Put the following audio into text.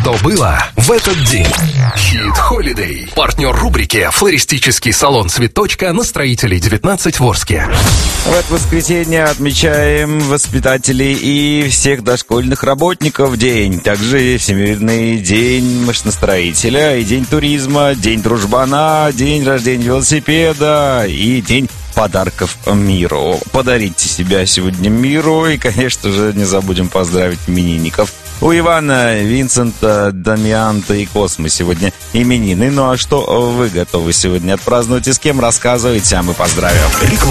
что было в этот день. Hit Holiday. Партнер рубрики «Флористический салон Цветочка» на Строителей 19 в Орске. В это воскресенье отмечаем воспитателей и всех дошкольных работников день. Также Всемирный день машиностроителя, и день туризма, день дружбана, день рождения велосипеда и день подарков миру. Подарите себя сегодня миру и, конечно же, не забудем поздравить именинников. У Ивана, Винсента, Дамианта и Космы сегодня именины. Ну а что вы готовы сегодня отпраздновать и с кем, рассказывайте, а мы поздравим. Реклама.